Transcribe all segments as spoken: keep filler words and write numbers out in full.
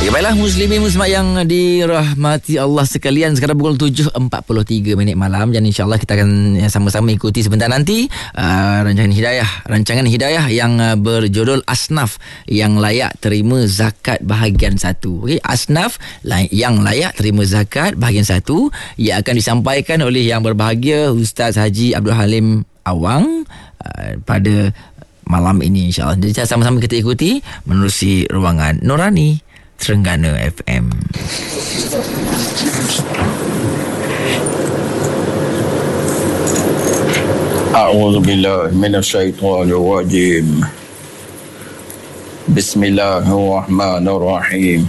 Ya, baiklah muslimin muslimat yang dirahmati Allah sekalian, sekarang pukul tujuh empat puluh tiga minit malam, dan insya-Allah kita akan sama-sama ikuti sebentar nanti uh, rancangan hidayah, rancangan hidayah yang uh, berjudul Asnaf yang layak terima zakat bahagian satu. Okey, Asnaf yang layak terima zakat bahagian satu yang akan disampaikan oleh yang berbahagia Ustaz Haji Abdul Halim Awang uh, pada malam ini, insya-Allah. Jadi sama-sama kita ikuti menerusi ruangan Nurani Terengganu F M. A'udzu billahi minasyaitonir rajim. Bismillahirrahmanirrahim.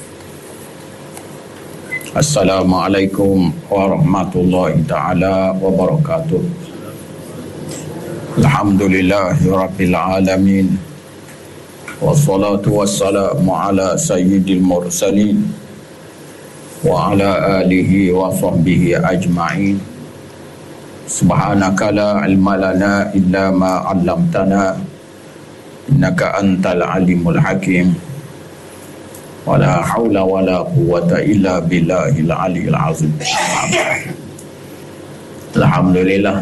Assalamualaikum warahmatullahi taala wabarakatuh. Alhamdulillahirabbil alamin. Wassalatu wassalamu ala sayyidil mursalin wa ala alihi wa sahbihi ajma'in. Subhanaka la ilma lana illa ma 'allamtana innaka antal alimul hakim. Wa la haula wa la quwwata illa billahil aliyil azim. Alhamdulillah,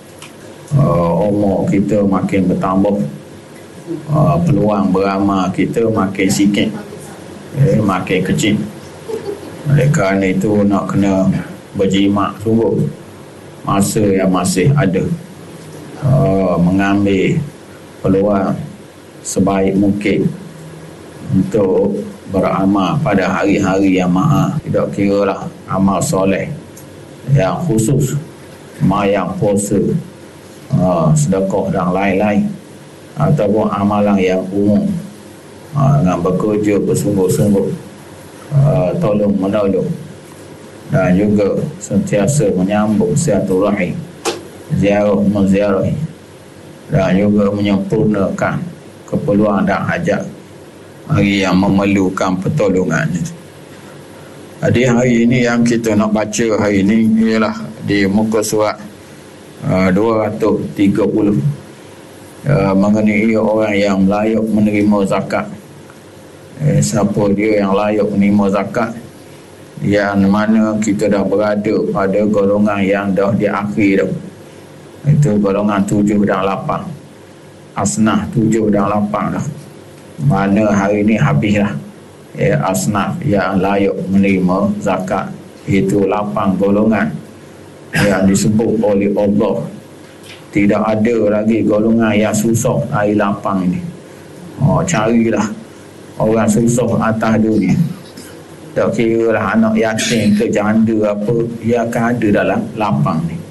uh, umur kita makin bertambah, Uh, peluang beramal kita makin sikit, eh, makin kecil. Oleh kerana itu nak kena berjimat sungguh masa yang masih ada, uh, mengambil peluang sebaik mungkin untuk beramal pada hari-hari yang maha. Tidak kira lah amal soleh yang khusus, semayang, puasa, uh, sedekah dan lain-lain, ataupun amalan yang umum, ha, dengan bekerja bersungguh-sungguh, ha, tolong menolong, dan juga sentiasa menyambung silaturahim, ziarah menziarahi, dan juga menyempurnakan keperluan dan hajat bagi yang memerlukan pertolongan. Jadi hari ini yang kita nak baca hari ini ialah di muka surat uh, dua ratus tiga puluh. Uh, mengenai orang yang layak menerima zakat. Eh, siapa dia yang layak menerima zakat? Yang mana kita dah berada pada golongan yang dah di akhir dah. Itu golongan tujuh dan lapan. Asnaf tujuh dan lapan dah. Mana hari ni habis lah. Eh, asnaf yang layak menerima zakat. Itu lapan golongan yang disebut oleh Allah. Tidak ada lagi golongan yang susah hari lapang ini. Oh, carilah orang susah atas dunia. Tak kira lah anak yatim ke janda apa, ia akan ada dalam lapang ni.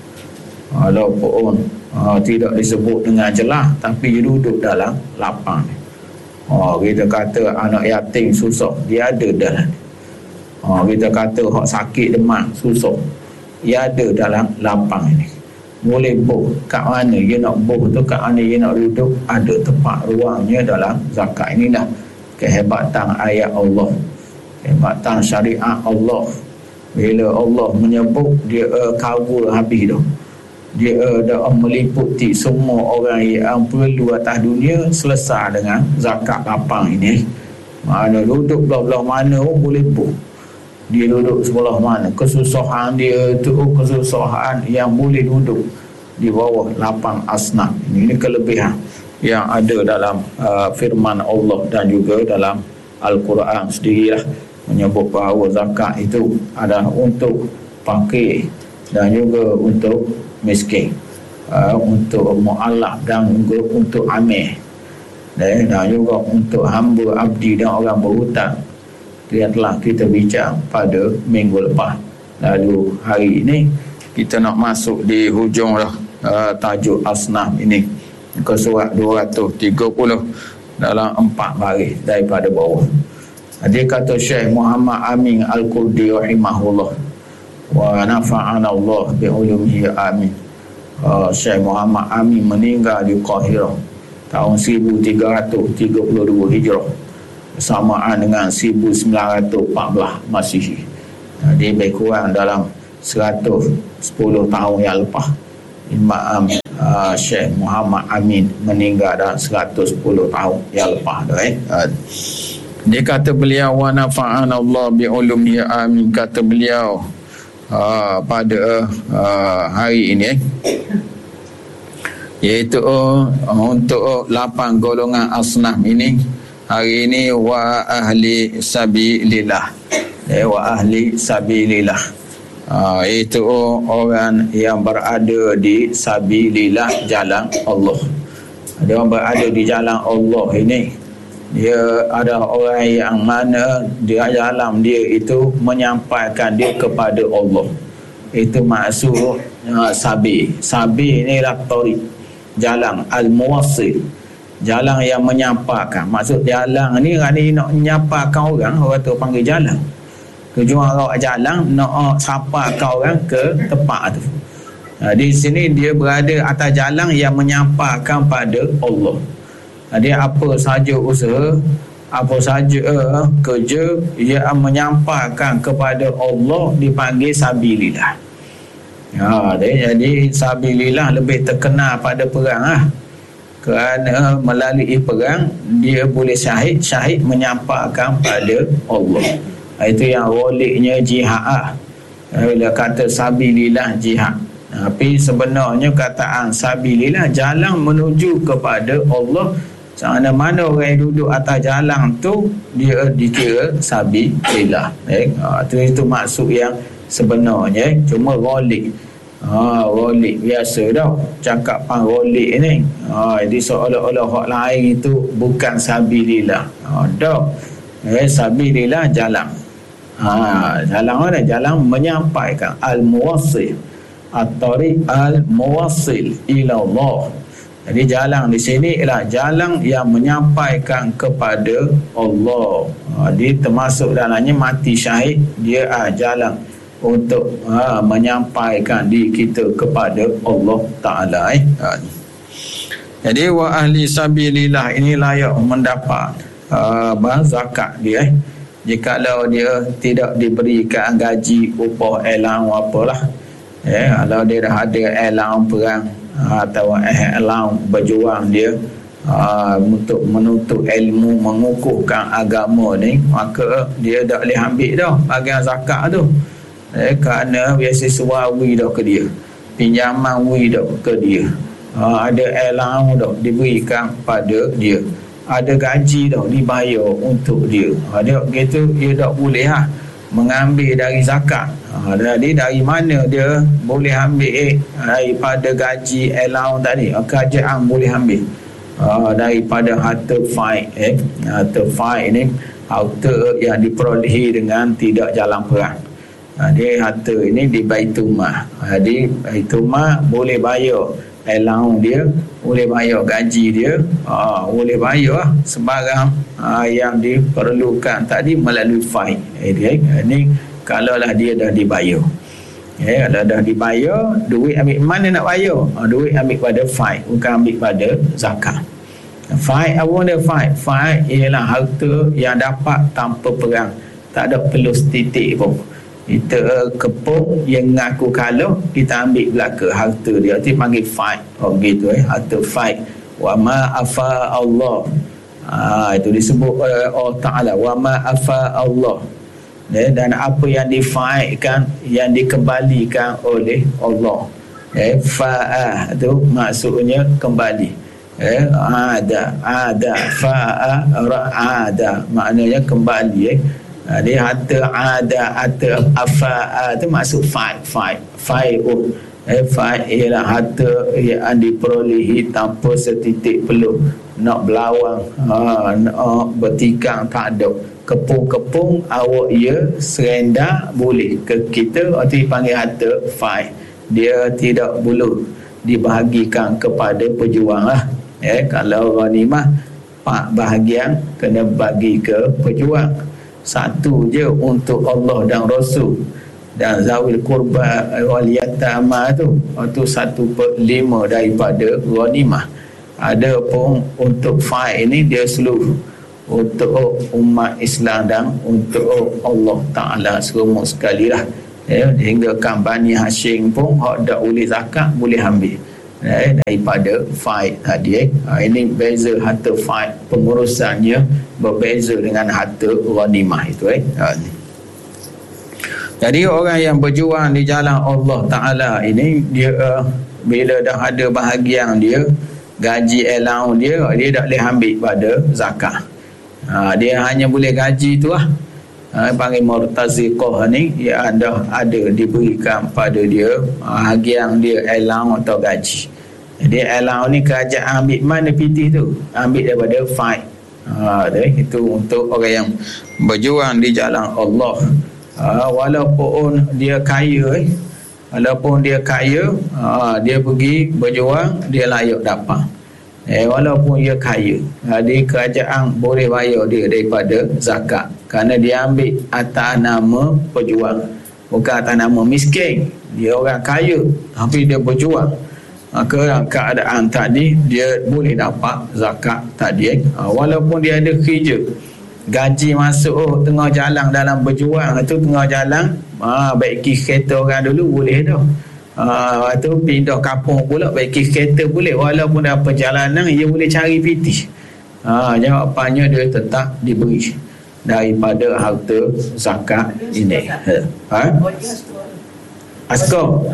Walaupun oh, tidak disebut dengan jelas, tapi dia duduk dalam lapang ni. Oh, kita kata anak yatim susah, dia ada dalam ni. Oh, kita kata hak sakit demam susah, dia ada dalam lapang ini. Boleh boh kat mana dia nak boh tu, kat mana dia nak duduk, ada tempat ruangnya dalam zakat. Ini dah kehebatan ayat Allah, kehebatan syariat Allah. Bila Allah menyebut, dia uh, cover habis dah. Dia uh, dah meliputi semua orang yang perlu atas dunia selesai dengan zakat lapang ini. Mana duduk belah-belah mana pun boleh boh. Dia duduk sebelah mana, kesusahan dia tu, kesusahan yang boleh duduk di bawah lapang asnaf. Ini, ini kelebihan yang ada dalam uh, firman Allah dan juga dalam Al-Quran sendirilah, menyebut bahawa zakat itu adalah untuk fakir dan juga untuk miskin, uh, untuk mu'allaf dan juga untuk amil, dan, dan juga untuk hamba abdi dan orang berhutang. Yang telah kita bincang pada minggu lepas. Lalu hari ini kita nak masuk di hujung dah, uh, tajuk asnaf ini ke surat dua ratus tiga puluh dalam empat baris daripada bawah. Dia kata Syekh Muhammad Amin Al-Qurdi rahimahullah wa nafa'ana Allah bi'ulumihi amin. Uh, Syekh Muhammad Amin meninggal di Qahirah tahun seribu tiga ratus tiga puluh dua Hijrah, bersamaan dengan seribu sembilan ratus empat belas Masihi. Dia lebih kurang dalam seratus sepuluh tahun yang lepas. Imam uh, Syekh Muhammad Amin meninggal dalam seratus sepuluh tahun yang lepas dah, eh. Uh, Dia kata beliau, wa nafa'ana Allah bi ulumihi, amin, kata beliau uh, pada uh, hari ini eh. Iaitu uh, untuk lapan golongan asnaf ini hari ini, wa ahli sabilillah, eh, wa ahli sabilillah, uh, iaitu uh, orang yang berada di sabilillah, jalan Allah. Dia orang berada di jalan Allah ini, dia ada orang yang mana dia dalam dia itu menyampaikan dia kepada Allah. Itu maksud uh, sabi. Sabi ni lah tariq, jalan al-muwassil, jalan yang menyampaikan. Maksud jalan ni kan ni nak menyampaikan orang, orang tu panggil jalan. Tujuan orang jalan nak sampaikan orang ke tempat tu. Uh, di sini dia berada atas jalan yang menyampaikan pada Allah. Dia apa saja usaha, apa saja uh, kerja yang menyampaikan kepada Allah dipanggil sabilillah. Ya, dia, jadi sabilillah lebih terkenal pada perang lah. Kerana melalui perang dia boleh syahid, syahid menyampaikan pada Allah. Itu yang roliknya jihad lah. Bila kata sabilillah jihad, tapi sebenarnya kataan sabilillah jalan menuju kepada Allah. Mana mana orang yang duduk atas jalan tu dia dikira sabilillah. Eh, ha, tu itu maksud yang sebenarnya. Eh. Cuma rolik. Ha, rolik biasa dah. Cakap pang rolik ni. Ha, jadi seolah-olah hak lain itu bukan sabilillah. Ha, dah. Eh, sabilillah jalan. Ha, jalan mana? Jalan menyampaikan al-muwassil. At-tariq al-muwassil ila Allah. Jadi jalan di sini ialah jalan yang menyampaikan kepada Allah. Ha, dia termasuk dalamnya mati syahid, dia ah, jalan untuk ha, menyampaikan diri kita kepada Allah Ta'ala. Eh. Ha. Jadi wa ahli sabilillah ini layak mendapat uh, zakat dia. Eh. Jikalau dia tidak diberikan gaji, upah, elang apalah. Eh, kalau dia dah ada elang perang atau elang berjuang dia uh, untuk menuntut ilmu, mengukuhkan agama ni, maka dia tak boleh ambil dah bagian zakat tu. Eh, kerana beasiswa wi dah ke dia, pinjaman wi dah ke dia, uh, ada elang dah diberikan pada dia, ada gaji dah dibayar untuk dia. Uh, dia gitu dia tak boleh ha, mengambil dari zakat. Ha, jadi dari mana dia boleh ambil eh, daripada gaji allowance tadi, kerajaan boleh ambil ha, daripada harta faid. Eh, harta faid ni harta yang diperolehi dengan tidak jalan perang. Ha, dia harta ini di Baitul-Mal. Ha, di Baitul-Mal boleh bayar allowance dia, boleh bayar gaji dia, ha, boleh bayar sebarang ha, yang diperlukan tadi melalui faid. Eh, dia, ini kalaulah dia dah dibayar. Ya, kalau dah dibayar, duit ambil mana nak bayar? Ha, duit ambil pada faid, bukan ambil pada zakat. Faid apa dia faid? Faid ialah harta yang dapat tanpa perang. Tak ada perlu setitik pun. Kita kepung yang ngaku kalau kita ambil belaka harta dia, itu panggil faid. Oh gitu eh, harta faid. Wa ma afa Allah. Ha, itu disebut oleh Allah Ta'ala. Wa ma afa Allah. Eh, dan apa yang difaidkan, yang dikembalikan oleh Allah. Eh, fa'ah itu maksudnya kembali. Eh, ada, ada, fa'ah, ra'ada maknanya kembali. Eh. Jadi harta ada, harta afa'ah itu maksud faid, faid, fai'u. Eh, faid ialah harta yang diperolehi tanpa setitik peluh. Nak berlawang, ha, nak bertikang tak ada. Kepung-kepung awak ia serenda boleh ke kita, atau dipanggil harta faid. Dia tidak boleh dibahagikan kepada pejuang lah. Eh, kalau ghanimah empat bahagian kena bagi ke pejuang, satu je untuk Allah dan Rasul dan zawil qurba wal yatama tu, itu satu per lima daripada ghanimah. Ada pun untuk faid ini dia seluruh untuk umat Islam dan untuk Allah Ta'ala semua sekali lah. Ya, hingga kan Bani Hashim pun hak tak boleh zakat boleh ambil. eh, daripada fight tadi. Eh. Ha, ini beza harta fight, pengurusannya berbeza dengan harta ghanimah itu. Eh. Ha, jadi orang yang berjuang di jalan Allah Ta'ala ini, dia uh, bila dah ada bahagian dia, gaji allowance dia, dia tak boleh ambil pada zakat. Ha, dia hanya boleh gaji tu lah. Ha, panggil murtaziqah ni, dia ada, ada diberikan pada dia bahagian dia allowance atau gaji. Jadi allowance ni kerajaan ambil mana pitih tu? Ambil daripada fight. Ha, itu untuk orang yang berjuang di jalan Allah. Ha, walaupun dia kaya, eh, walaupun dia kaya, ha, dia pergi berjuang, dia layak dapat. Eh, walaupun dia kaya, jadi kerajaan boleh bayar dia daripada zakat, kerana dia ambil atas nama pejuang, bukan atas nama miskin. Dia orang kaya tapi dia berjuang, maka keadaan tadi dia boleh dapat zakat tadi. Eh. Ha, walaupun dia ada kerja, gaji masuk, oh, tengah jalan dalam berjuang itu, tengah jalan, ha, baiki kereta orang dulu boleh dah. Ah, uh, tu pindah kampung pula, baiki kereta boleh, walaupun dalam perjalanan dia boleh cari piti. Ah, uh, jawapannya dia tetap diberi daripada harta zakat ini. Ha? Askar.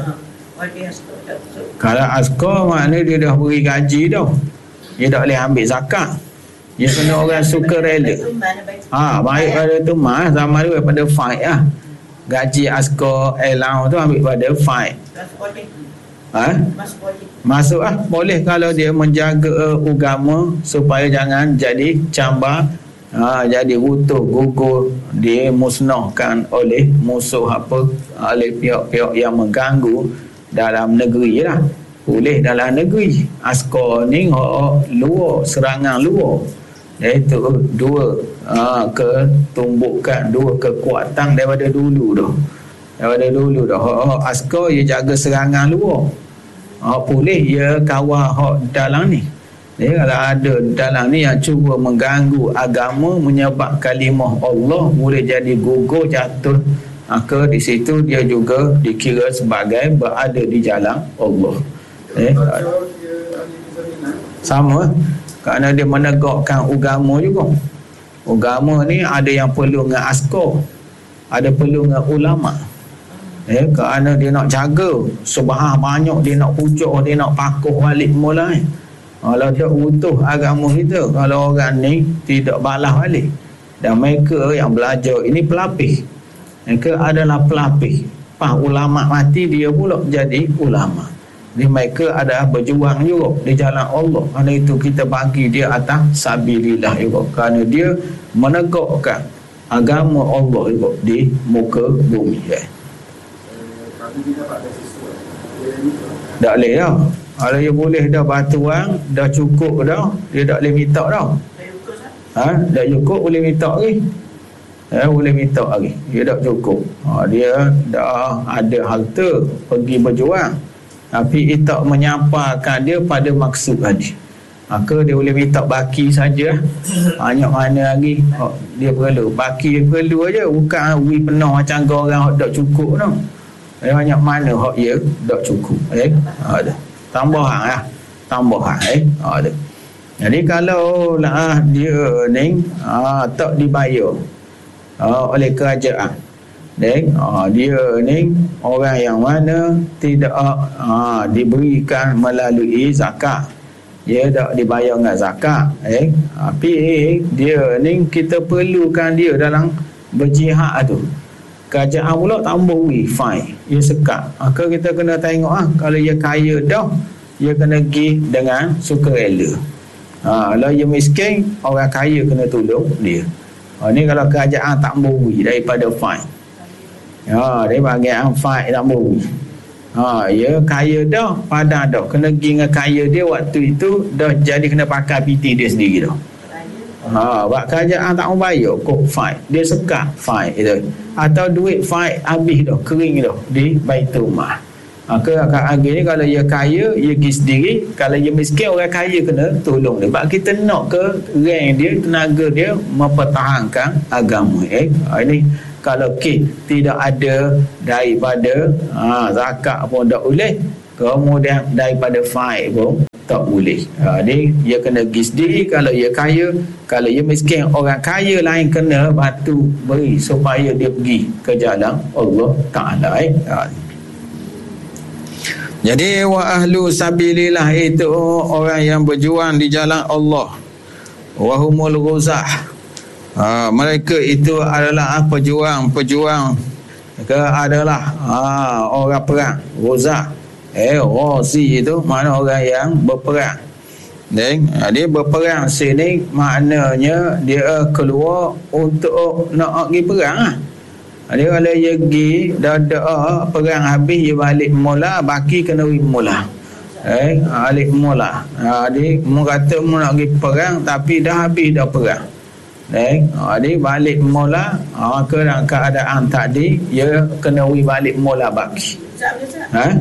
Kalau askar makna dia dah beri gaji dah. Dia tak boleh ambil zakat. Dia kena orang suka rela. Ha, baik pada tu mah zaman tu daripada fight lah. Gaji askar allowance tu ambil pada fight. Ha? Masuk ah, boleh kalau dia menjaga uh, agama supaya jangan jadi cabar, ha, jadi runtuh gugur, dia musnahkan oleh musuh apa, oleh pihak-pihak yang mengganggu dalam negeri lah. Boleh dalam negeri. Askar ni oh, luar, serangan luar. Iaitu dua ha, ketumbukan, dua kekuatan daripada dulu dah. Daripada dulu dah. Oh, askar dia jaga serangan luar. Oh, boleh dia kawal hak dalam ni. Dia kalau ada dalam ni yang cuba mengganggu agama, menyebab kalimah Allah boleh jadi gugur, jatuh, maka di situ dia juga dikira sebagai berada di jalan Allah. Eh, sama, kerana dia menegakkan agama juga. Agama ni ada yang perlu dengan askar, ada perlu dengan ulama. Eh, kerana dia nak jaga subah banyak, dia nak pucuk, dia nak pakuh balik mulai. Kalau tak utuh agama kita, kalau orang ni tidak balas balik. Dan mereka yang belajar ini pelapis, mereka adalah pelapis. Pas ulama mati, dia pula jadi ulama. Jadi mereka adalah berjuang juga di jalan Allah. Kerana itu kita bagi dia atas sabilillah juga, kerana dia menegakkan agama Allah juga di muka bumi. eh. Tak boleh dah. Kalau dia boleh dah batuan, dah cukup dah, dia tak boleh minta dah. Ha? Dah cukup boleh minta lagi. Ya, boleh minta lagi. Dia dah cukup. Ha, dia dah ada harta pergi berjuang, tapi dia tak menyampaikan dia pada maksud tadi. Maka dia boleh minta baki saja. Banyak mana lagi oh, dia perlu. Baki dia perlu aja, bukan we penuh macam orang hok tak cukup dah. Eh, banyak mana hak dia tak cukup. Eh, ada tambahan lah, tambahan eh ada. Jadi kalau lah dia ni ah, tak dibayar ah, oleh kerajaan, dan ah, dia ni orang yang mana tidak ah, diberikan melalui zakat, dia tak dibayar dengan zakat, eh tapi dia ni kita perlukan dia dalam berjihad tu. Kerajaan pula tambah we fine, dia sekat. Maka kita kena tengok ah, kalau dia kaya dah, dia kena pergi dengan sukarela. Ha, kalau dia miskin, orang kaya kena tolong dia. Ha, ni kalau kerajaan tak we daripada fine. Ha, dia bagian fine tak we. Ha, dia kaya dah, padan dah, kena pergi dengan kaya dia waktu itu dah jadi kena pakai P T dia sendiri dah. Ha, buat kerajaan tak mau bayar kok fine, dia sekat fine itu, atau duit fine habis dah, kering dah di baitul mal. Maka akak agi ni kalau dia kaya, dia pergi sendiri. Kalau dia miskin, orang kaya kena tolong dia. Sebab kita nak ke rank dia, tenaga dia mempertahankan agama. Eh, ini kalau kit tidak ada daripada ha, zakat pun tak boleh. kemudian daripada fight pun tak boleh. Ha, dia, dia kena pergi sendiri. Kalau dia kaya, kalau dia miskin, orang kaya lain kena batu beri supaya dia pergi ke jalan Allah Ta'ala. Eh? Ha. Jadi wa ahlu sabilillah itu orang yang berjuang di jalan Allah. Wa humul ghuzah. Ha, mereka itu adalah pejuang-pejuang ke adalah ha, orang perang. Ghuzah. Eh, ghazi itu mana orang yang berperang. Dan dia berperang sini maknanya dia keluar untuk nak pergi perang lah. Dia kalau dia pergi dah dah perang habis dia balik mula, baki kena pergi mula. Eh, balik mula. Ha, dia mu kata mu nak pergi perang tapi dah habis dah perang. Eh, ha, dia balik mula, ha, ke dalam keadaan tadi dia kena pergi balik mula baki. Ha?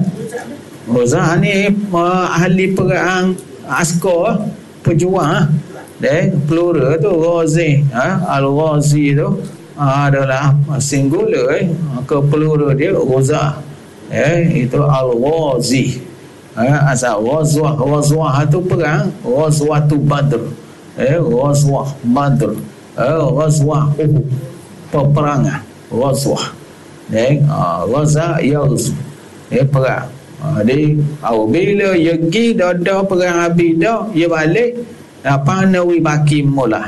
Rozah ni uh, ahli perang askar, pejuang eh, peluru tu Ghazi, ha? Al-Ghazi tu uh, adalah singular eh, ke peluru dia Rozah eh, itu Al-Ghazi eh, asal Ghazwah. Ghazwah tu perang, Ghazwah tu Badr eh, Ghazwah Badr eh, Ghazwah Uhud, peperangan Ghazwah eh, uh, Ghazah Yaghzu eh, perang. Jadi oh, bila dia pergi dah dah perang habis dah dia balik apa nawi baki mula.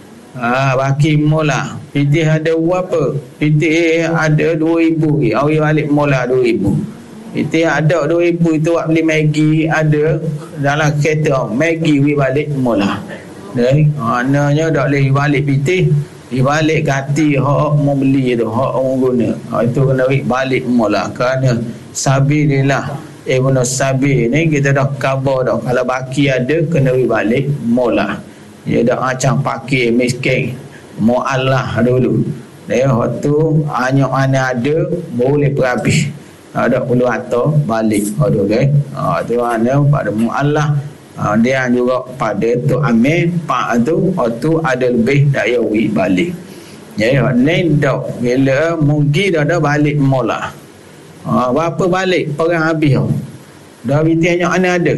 Ha, baki mula. Pitih ada berapa? Pitih ada dua ribu. Oh, dia balik mula dua ribu. Pitih ada dua ribu itu buat beli Maggi ada dalam kereta Maggi we balik mula. Jadi maknanya dak boleh balik pitih. Dia balik ganti hak mau beli tu, hak orang guna. Ha, itu kena balik mula kerana sabilillah. Ibn Sabi ni kita dah cover dah. Kalau baki ada kena balik mula. Dia dah macam pakai miskin mu'allah dulu. Dia waktu hanya mana ada boleh berhabis. Ada perlu atau balik. Aduh okay. Ha, tu mana pada mu'allah. Ha, dia juga pada tu amin pak tu waktu ada lebih daya wi balik. Jadi ni dah bila mugi dah dah balik mula. Ha, berapa balik perang habis tau. Dah binti hanya mana ada.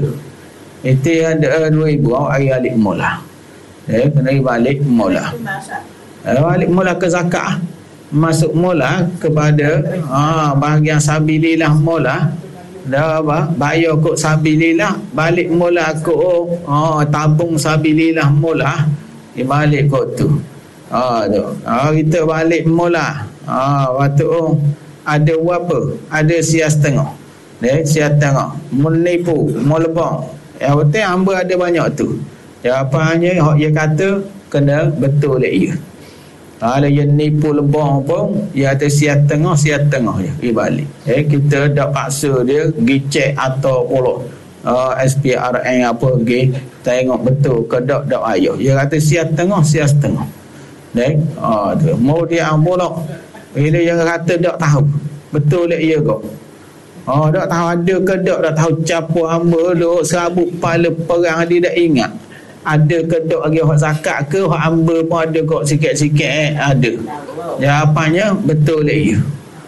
Binti ada dua ribu hari balik mula. Eh, kena balik mula. Eh, balik mula ke zakat. Masuk mula kepada ha, bahagian sabilillah mula. Dah apa? Bayar kok sabilillah. Balik mula kok ha, tabung sabilillah mula. Dia balik kok tu. Ha, tu. Ha, kita balik mula. Ha, waktu oh, ada berapa? Ada sia setengah. Eh, sia setengah. Menipu, melebang. Yang betul hamba ada banyak tu. Jawapannya hak dia kata kena betul lek dia. Kalau dia nipu lebang pun dia kata sia setengah, sia setengah je. Dia balik. Eh, kita dak paksa dia pergi cek atau pula uh, S P R N apa pergi tengok betul ke dak dak ayah. Dia kata sia setengah, sia setengah. Eh, ah tu. Mau dia ambolak. Bila dia kata tak tahu betul tak ia kau. Oh, tak tahu ada ke tak, tak tahu capo hamba duk serabut kepala perang dia tak ingat. Ada ke tak lagi hak zakat ke hak hamba pun ada kok sikit-sikit eh ada. Jawapannya betul tak ia.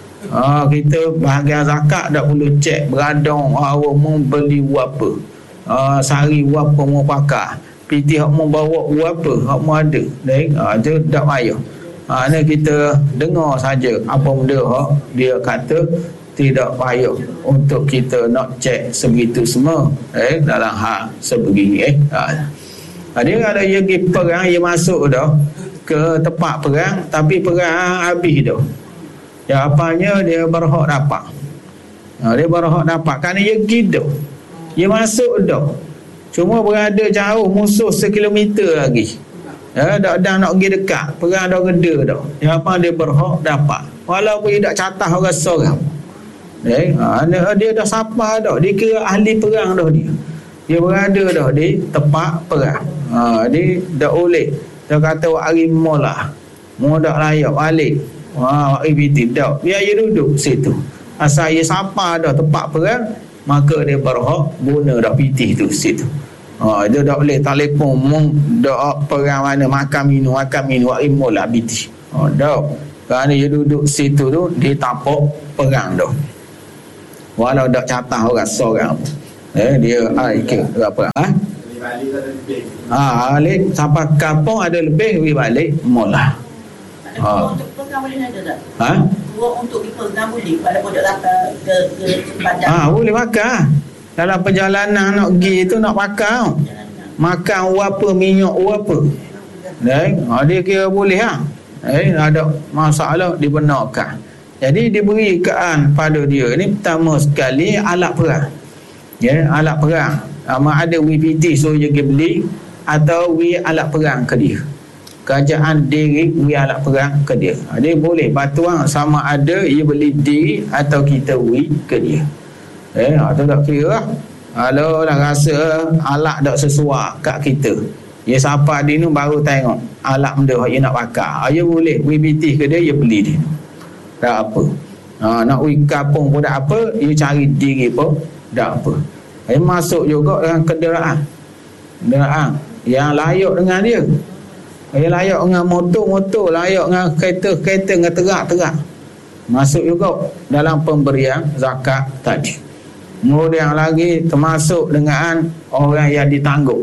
Ah, kita bahagian zakat tak perlu cek beradang awak mau beli apa. Ah, sehari apa mau pakai. Piti hak mau bawa apa, hak mau ada. Baik, ah tu tak payah. Ha, ni kita dengar saja apa benda hak dia kata tidak payah untuk kita nak cek sebegitu semua eh dalam hal sebegini eh. Ha. Dia kalau dia pergi perang dia masuk dah ke tempat perang tapi perang habis dah. Jawapannya dia berhak dapat. Ha, dia berhak dapat kerana dia pergi dah. Dia masuk dah. Cuma berada jauh musuh sekilometer lagi. Ya, dah, dah nak pergi dekat perang dah reda dah. Apa dia berhak dapat walaupun dia tak catah orang seorang. Eh, ha, dia dah sapa dah, dia kira ahli perang dah dia. Dia berada dah di tempat perang. Ha, dia dah oleh. Dia kata hari mula. Mu dak layak balik. Ha, hari biti dah. Biar dia duduk situ. Asal dia sapa dah tempat perang, maka dia berhak guna dah pitih tu situ. Ha, dia tak boleh telefon mung dak perang mana makan minum makan minum wak imul lah biti. Ha, dak. Kerana dia duduk situ tu dia tapak perang dah. walau dak catah orang seorang pun. Eh dia ai ke apa ah? Ah, alik sampai kampung ada lebih lebih balik mula. Ha. Untuk pegang boleh ada tak? Ha? Buat untuk dipegang boleh pada pondok rata ke ke padang. Ah, boleh makan. Dalam perjalanan nak pergi tu nak makan. Makan apa minyak apa. Eh, ha, dia kira boleh ah. Eh, ada masalah dibenarkan. Jadi diberikan pada dia ni pertama sekali alat perang. Ya, alat perang. Ama ada W P T so dia pergi beli atau we alat perang ke dia. Kerajaan diri we alat perang ke dia. Dia boleh batuang sama ada ia beli diri atau kita we ke dia. Eh, tu tak kira lah. Kalau lah rasa alat tak sesuai kat kita. Ya siapa dia ni baru tengok alat benda yang nak pakai. Dia boleh W P T ke dia, dia beli dia. Tak apa. Ha, nak we kampung pun tak apa, dia cari diri pun tak apa. Dia masuk juga dengan kenderaan. Kenderaan yang layak dengan dia. Dia layak dengan motor-motor, layak dengan kereta-kereta, dengan terak-terak. Masuk juga dalam pemberian zakat tadi. Kemudian lagi termasuk dengan orang yang ditangguh.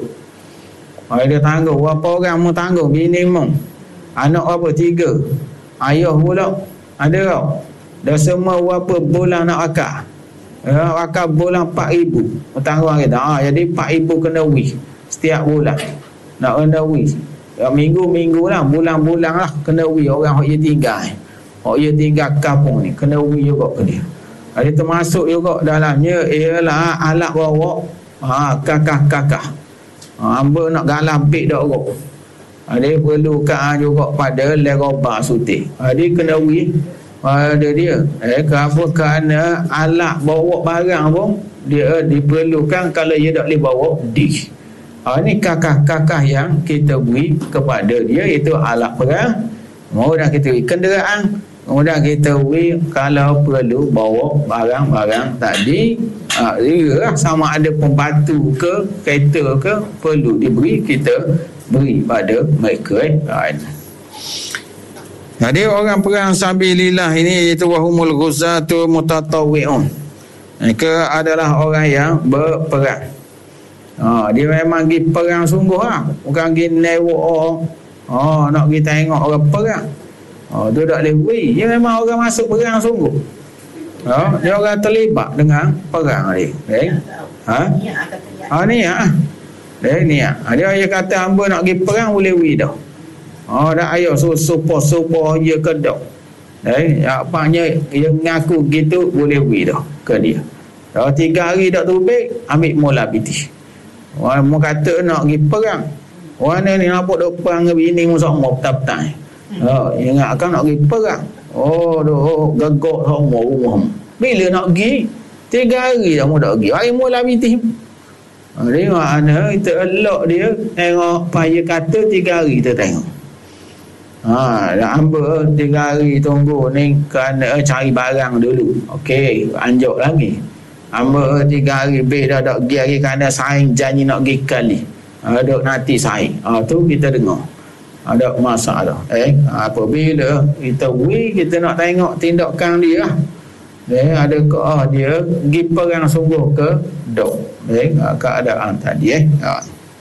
Orang dia tangguh, berapa orang mu tangguh? Bini mu. Anak apa? Tiga. Ayah pula. Ada tak? Dah semua berapa bulan nak akar? Ya, akar bulan empat ribu. Tangguh kita. Ha, jadi empat ribu kena wih. Setiap bulan. Nak kena wih. Ya, minggu-minggu lah. Bulan-bulan lah kena wih. Orang yang tinggal. Orang yang tinggal kampung ni. Kena wih juga ke dia. Jadi termasuk juga dalamnya ialah alat bawa ha, kakak-kakak. Ha, hamba nak galam pik dak rok. Ha, dia perlukan juga pada leroba sutik. Ha, dia kena wih pada dia. Eh, kenapa? Kerana alat bawa barang pun dia diperlukan kalau dia tak boleh bawa dish. Ha, ini kakak-kakak yang kita beri kepada dia itu alat perang. Kemudian kita beri kenderaan. Kemudian kita beri kalau perlu bawa barang-barang tadi. Ha, dia sama ada pembantu ke kereta ke perlu diberi, kita beri pada mereka. Eh. Ha, jadi orang perang sabilillah ini iaitu wahumul ghuzatul mutatawwi'un. Mereka adalah orang yang berperang. Ha, dia memang pergi perang sungguh lah. Bukan pergi newok orang. Oh, nak pergi tengok orang perang. Oh, tu tak boleh beri. Dia memang orang masuk perang sungguh. Oh, dia orang terlibat dengan perang ni. Eh? Ha? Ha ni ah. Eh ni ah. Dia dia kata hamba nak pergi perang boleh beri dah. Oh, dah ayo supo-supo dia kedok. Eh, apanya dia ngaku gitu boleh beri dah ke dia. Kalau tiga hari tak terbit, ambil mula piti. Orang mau kata nak pergi perang. Orang ni nampak dok perang dengan bini mu sama petang-petang. Oh, ingat akan nak pergi perang. Oh, doh gegok semua rumah. Bila nak pergi? Tiga hari dah mu tak pergi. Hari mula piti. Dia mana kita elok dia tengok payah kata tiga hari kita tengok. Ha, dah hamba tiga hari tunggu ni kerana cari barang dulu. Okey, anjuk lagi. Hamba tiga hari lebih dah tak pergi lagi kerana saing janji nak pergi kali. Ha, duk nanti saing. Ha, tu kita dengar. Ada masalah. Eh, apabila kita we kita nak tengok tindakan dia lah. Eh, adakah dia pergi perang sungguh ke dok? Eh, keadaan tadi eh. Ha.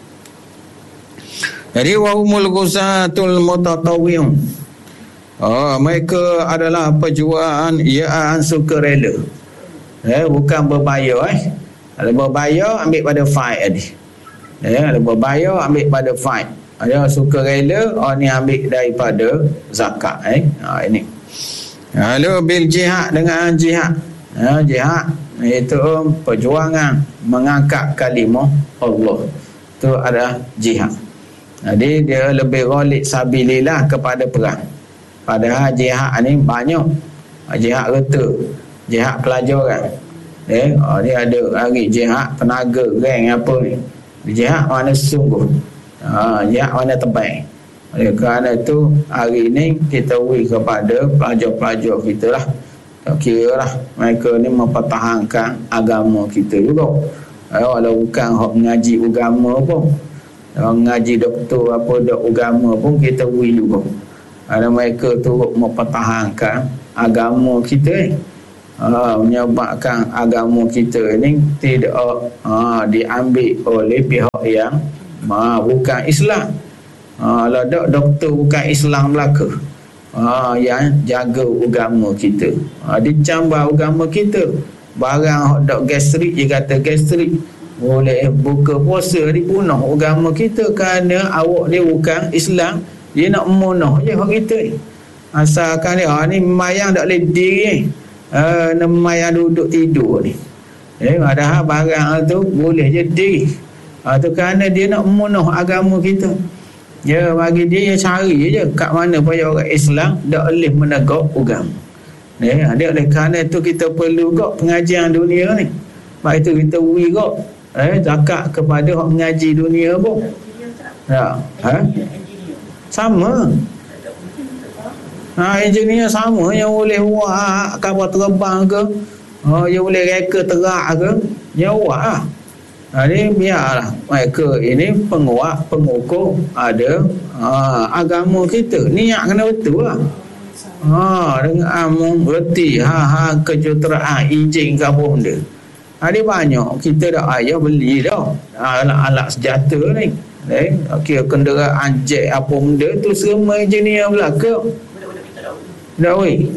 Jadi wahumul ghuzatul mutatawwi'un. Oh, mereka adalah pejuang yang sukarela. Eh, bukan berbayar eh. Kalau berbayar ambil pada fight tadi. Eh, kalau berbayar ambil pada fight. Ada sukarela, orang ni ambil daripada zakat eh. Ha, ini. Lalu bil jihad dengan jihad. Ha, jihad itu perjuangan mengangkat kalimah Allah. Itu adalah jihad. Jadi dia lebih ghalib sabilillah kepada perang. Padahal jihad ni banyak. Jihad reta, jihad pelajaran. Eh, oh, dia ada hari jihad tenaga geng apa ni. Jihad mana sungguh. Ha, jihad mana terbaik. Oleh kerana itu hari ini kita beri kepada pelajar-pelajar kita lah. Tak kira lah mereka ni mempertahankan agama kita juga. Walau bukan hak mengaji agama pun. Orang ngaji doktor apa dok agama pun kita beri juga. Ada mereka turut mempertahankan agama kita. uh, menyebabkan agama kita ni tidak uh, diambil oleh pihak yang uh, bukan Islam. Uh, Ladak doktor bukan Islam belaka uh, yang jaga agama kita, uh, dicambar agama kita. Barang dok gastrik, dia kata gastrik boleh buka puasa, dipunah agama kita kerana awak dia bukan Islam. Dia nak memunah je hak kita ni. Asalkan dia ni mayang tak boleh diri, uh, mayang duduk tidur ni. Eh, padahal barang tu boleh je diri. Uh, tu kerana dia nak memunah agama kita. Ya, bagi dia, dia cari je kat mana payah orang Islam tak boleh menegak agama. Eh, dia oleh kerana tu kita perlu gak pengajian dunia ni. Sebab itu kita beri gak eh, zakat kepada orang mengaji dunia pun. Ya, ha? Sama. Ha, engineer sama yang boleh buat kapal terbang ke, oh, yang boleh reka terak ke, yang buat lah. Jadi biarlah mereka ini penguat, pengukur ada ha, agama kita. Niat kena betul lah. Ha, dengan amung reti ha ha kejuteraan izin ke apa benda. Ada banyak kita dah ayah beli dah alat-alat senjata ni. Eh, okey, kenderaan jet apa benda tu semua engineer belaka. Dak wei.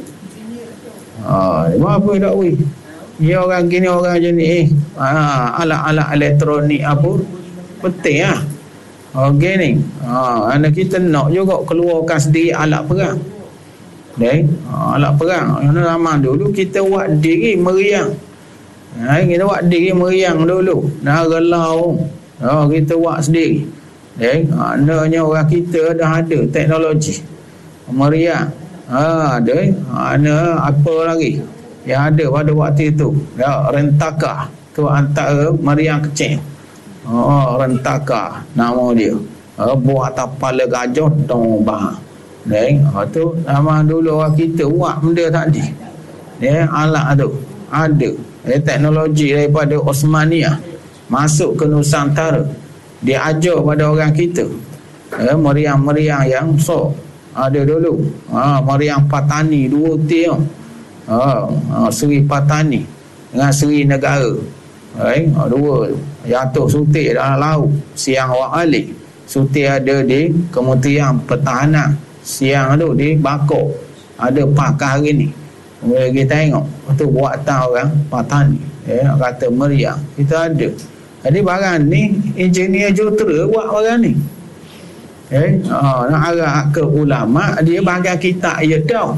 Ha, apa dak wei? Ni orang gini orang jenis eh ha, alat-alat elektronik apa penting ah. Okey ni. Ha, anak kita nak juga keluarkan sendiri alat perang. Dan alat perang zaman dulu kita buat diri meriang. Ha, kita buat diri meriang dulu. Nah relau. Ha, kita buat sendiri. Dan maknanya orang kita dah ada teknologi meriang. Ha, ada ada apa lagi yang ada pada waktu itu? Ya, rentaka. Tu antara meriang kecil. Oh, rentaka nama dia. Ha, buat tapal gajah dong bah. Dan ha, tu zaman dulu orang kita buat benda tadi. Ya, alat tu ada. Ya, teknologi daripada Osmania masuk ke Nusantara. Dia ajar pada orang kita. Ya, meriang-meriang yang besar ada dulu. Ha, meriang Patani dua tiang. Ha, ha, Seri Patani dengan Seri Negara. Right? Ha, dua yang tu sutik dalam laut. Siang awak alik. Sutik ada di Kementerian Pertahanan. Siang tu di Bakok. Ada pakar hari ni. Boleh kita tengok. Itu buatan orang Patani. Ya, kata meriang. Kita ada. Jadi barang ni engineer jutera buat barang ni. Eh, oh, nak arah ke ulama, dia bahagian kitab ya tahu.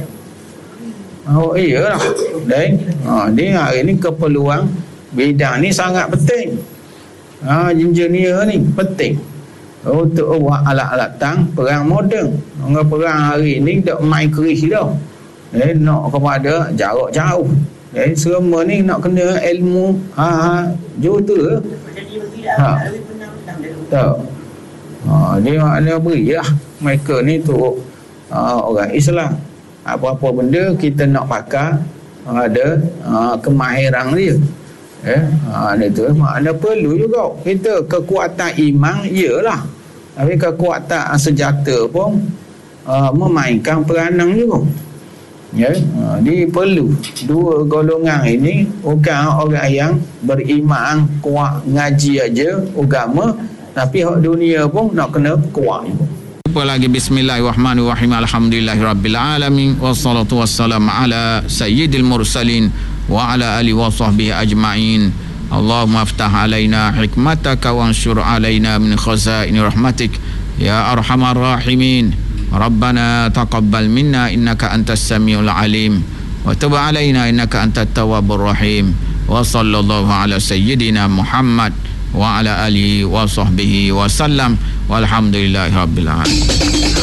Oh iyalah. Dan oh, dia hari ni keperluan bidang ni sangat penting. Ah, engineer ni penting. Untuk buat alat-alat tang perang moden. Orang perang hari ni tak main keris dah. Eh, nak kepada jarak jauh. Eh, semua ni nak kena ilmu ha, ha jutera. Ha. Tahu. Ha, dia makna berilah mereka ni tu uh, orang Islam. Apa-apa benda kita nak pakai ada uh, kemahiran dia. Eh, ha, itu makna perlu juga kita kekuatan iman iyalah. Tapi kekuatan senjata pun uh, memainkan peranan juga. Ya, ha, dia perlu dua golongan ini bukan orang yang beriman kuat ngaji aja agama, tapi hak dunia pun nak kena kuat juga. Apa lagi bismillahirrahmanirrahim alhamdulillahirabbil alamin wassalatu wassalamu ala sayyidil mursalin wa ala alihi wa sahbihi ajma'in. Allahumma aftah alaina hikmataka wanshur alaina min khazaini rahmatik ya arhamar rahimin. Rabbana taqabbal minna innaka antas samiul alim wa tub alaina innaka antat tawwabur rahim. Wa sallallahu ala sayyidina Muhammad wa ala alihi wa sahbihi wa sallam walhamdulillahi rabbil alamin.